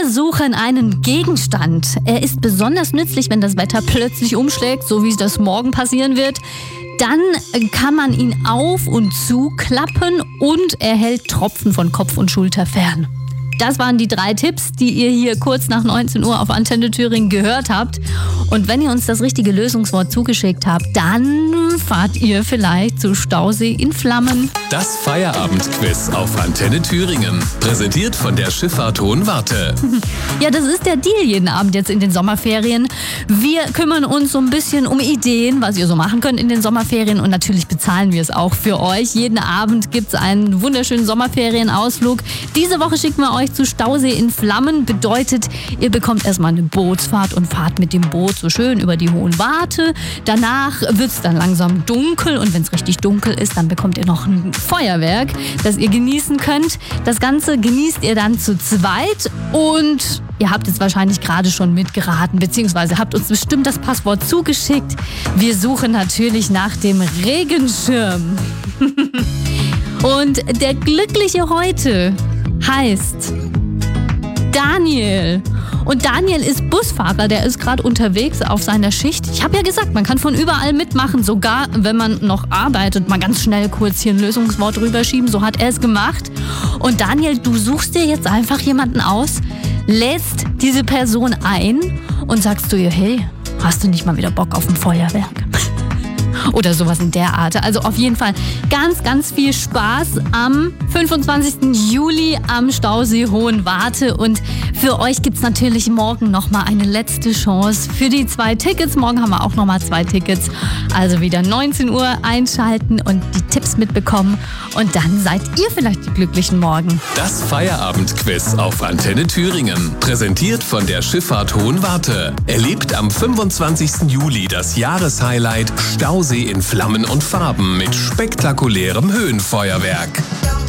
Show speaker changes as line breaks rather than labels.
Wir suchen einen Gegenstand. Er ist besonders nützlich, wenn das Wetter plötzlich umschlägt, so wie das morgen passieren wird. Dann kann man ihn auf- und zuklappen und er hält Tropfen von Kopf und Schulter fern. Das waren die 3 Tipps, die ihr hier kurz nach 19 Uhr auf Antenne Thüringen gehört habt. Und wenn ihr uns das richtige Lösungswort zugeschickt habt, dann fahrt ihr vielleicht zu Stausee in Flammen.
Das Feierabendquiz auf Antenne Thüringen. Präsentiert von der Schifffahrt Hohenwarte.
Ja, das ist der Deal jeden Abend jetzt in den Sommerferien. Wir kümmern uns so ein bisschen um Ideen, was ihr so machen könnt in den Sommerferien. Und natürlich bezahlen wir es auch für euch. Jeden Abend gibt es einen wunderschönen Sommerferienausflug. Diese Woche schicken wir euch zu Stausee in Flammen. Bedeutet, ihr bekommt erstmal eine Bootsfahrt und fahrt mit dem Boot so schön über die Hohenwarte. Danach wird es dann langsam dunkel und wenn es richtig dunkel ist, dann bekommt ihr noch ein Feuerwerk, das ihr genießen könnt. Das Ganze genießt ihr dann zu zweit und ihr habt jetzt wahrscheinlich gerade schon mitgeraten, beziehungsweise habt uns bestimmt das Passwort zugeschickt. Wir suchen natürlich nach dem Regenschirm. Und der Glückliche heute heißt Daniel. Und Daniel ist Busfahrer, der ist gerade unterwegs auf seiner Schicht. Ich habe ja gesagt, man kann von überall mitmachen, sogar wenn man noch arbeitet. Mal ganz schnell kurz hier ein Lösungswort rüberschieben, so hat er es gemacht. Und Daniel, du suchst dir jetzt einfach jemanden aus, lädst diese Person ein und sagst zu ihr, hey, hast du nicht mal wieder Bock auf ein Feuerwerk? Oder sowas in der Art. Also auf jeden Fall ganz, ganz viel Spaß am 25. Juli am Stausee Hohenwarte. Und für euch gibt es natürlich morgen nochmal eine letzte Chance für die 2 Tickets. Morgen haben wir auch nochmal 2 Tickets. Also wieder 19 Uhr einschalten und die Tipps mitbekommen. Und dann seid ihr vielleicht die Glücklichen morgen.
Das Feierabendquiz auf Antenne Thüringen. Präsentiert von der Schifffahrt Hohenwarte. Erlebt am 25. Juli das Jahreshighlight Stausee in Flammen und Farben mit spektakulärem Höhenfeuerwerk.